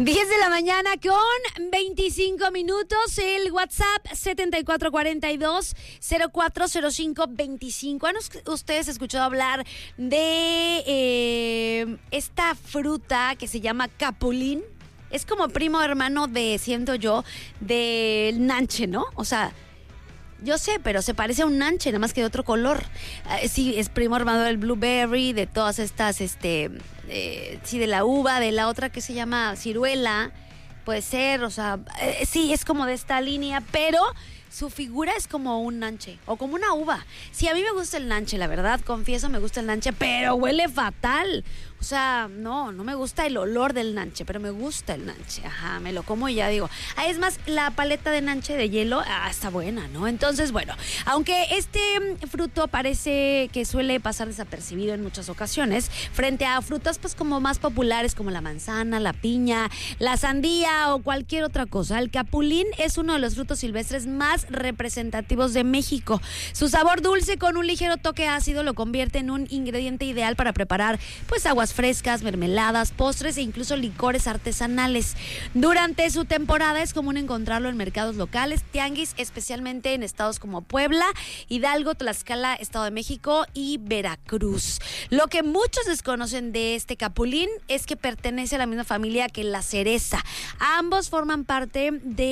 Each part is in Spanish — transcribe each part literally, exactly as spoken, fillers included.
diez de la mañana con veinticinco minutos. El WhatsApp setenta y cuatro cuarenta y dos cero cuatro cero cinco veinticinco. ¿Han ustedes escuchado hablar de eh, esta fruta que se llama capulín? Es como primo hermano de, siento yo, del nanche, ¿no? O sea, yo sé, pero se parece a un nanche, nada más que de otro color. Uh, sí, es primo hermano del blueberry, de todas estas, este, eh, sí, de la uva, de la otra que se llama ciruela, puede ser, o sea, eh, sí, es como de esta línea, pero su figura es como un nanche, o como una uva. Sí, a mí me gusta el nanche, la verdad, confieso, me gusta el nanche, pero huele fatal. O sea, no, no me gusta el olor del nanche, pero me gusta el nanche. Ajá, me lo como y ya digo. Ah, es más, la paleta de nanche de hielo, ah, está buena, ¿no? Entonces, bueno, aunque este fruto parece que suele pasar desapercibido en muchas ocasiones, frente a frutas pues como más populares como la manzana, la piña, la sandía o cualquier otra cosa, el capulín es uno de los frutos silvestres más representativos de México. Su sabor dulce con un ligero toque ácido lo convierte en un ingrediente ideal para preparar pues aguas frescas, mermeladas, postres e incluso licores artesanales. Durante su temporada es común encontrarlo en mercados locales, tianguis, especialmente en estados como Puebla, Hidalgo, Tlaxcala, Estado de México y Veracruz. Lo que muchos desconocen de este capulín es que pertenece a la misma familia que la cereza. Ambos forman parte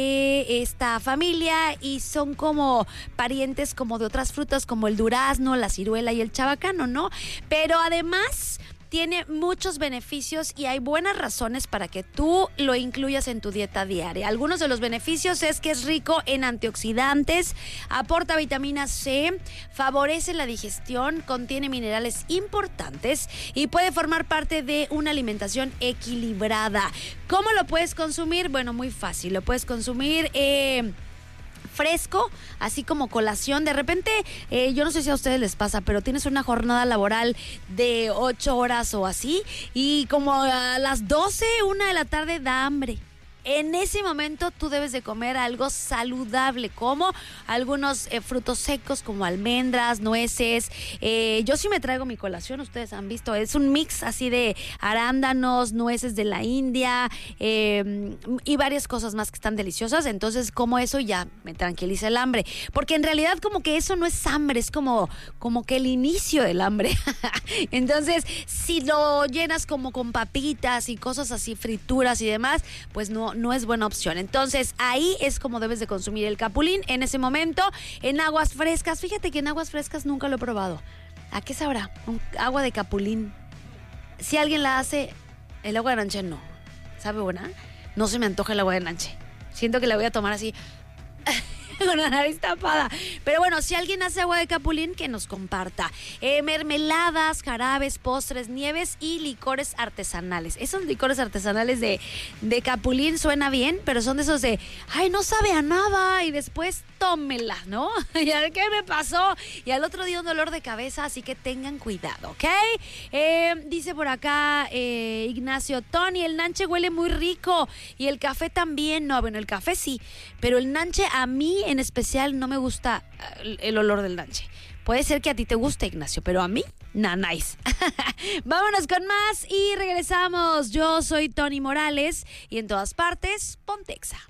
de esta familia y son como parientes como de otras frutas como el durazno, la ciruela y el chabacano, ¿no? Pero además tiene muchos beneficios y hay buenas razones para que tú lo incluyas en tu dieta diaria. Algunos de los beneficios es que es rico en antioxidantes, aporta vitamina C, favorece la digestión, contiene minerales importantes y puede formar parte de una alimentación equilibrada. ¿Cómo lo puedes consumir? Bueno, muy fácil. Lo puedes consumir eh, fresco, así como colación. De repente, eh, yo no sé si a ustedes les pasa, pero tienes una jornada laboral de ocho horas o así, y como a las doce, una de la tarde da hambre. En ese momento tú debes de comer algo saludable, como algunos eh, frutos secos como almendras, nueces. Eh, yo sí me traigo mi colación, ustedes han visto, es un mix así de arándanos, nueces de la India eh, y varias cosas más que están deliciosas. Entonces como eso ya me tranquiliza el hambre, porque en realidad como que eso no es hambre, es como, como que el inicio del hambre. Entonces si lo llenas como con papitas y cosas así, frituras y demás, pues no no es buena opción. Entonces ahí es como debes de consumir el capulín en ese momento, en aguas frescas. Fíjate que en aguas frescas nunca lo he probado. ¿A qué sabrá? Un agua de capulín. Si alguien la hace, el agua de nanche no. ¿Sabe buena? No se me antoja el agua de nanche. Siento que la voy a tomar así con la nariz tapada. Pero bueno, si alguien hace agua de capulín, que nos comparta. Eh, mermeladas, jarabes, postres, nieves y licores artesanales. Esos licores artesanales de, de capulín suena bien, pero son de esos de, ay, no sabe a nada, y después tómela, ¿no? ¿Ya qué me pasó? Y al otro día un dolor de cabeza, así que tengan cuidado, ¿ok? Eh, dice por acá eh, Ignacio, Tony, el nanche huele muy rico y el café también. No, bueno, el café sí, pero el nanche a mí en especial no me gusta el, el olor del nanche. Puede ser que a ti te guste, Ignacio, pero a mí, nah, nice. Vámonos con más y regresamos. Yo soy Tony Morales y en todas partes, Pontexa.